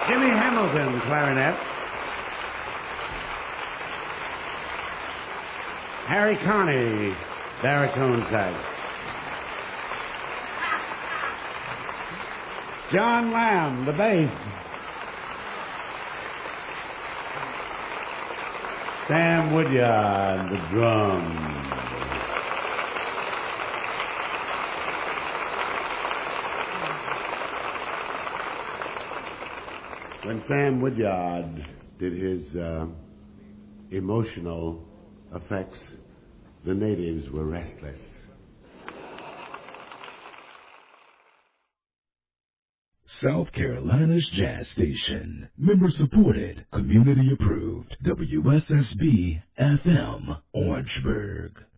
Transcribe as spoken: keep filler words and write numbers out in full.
Jimmy Hamilton, clarinet. Harry Connie, baritone sax. John Lamb, the bass. Sam Woodyard, the drums. When Sam Woodyard did his uh, emotional effects, the natives were restless. South Carolina's Jazz Station. Member supported. Community approved. W S S B F M, Orangeburg.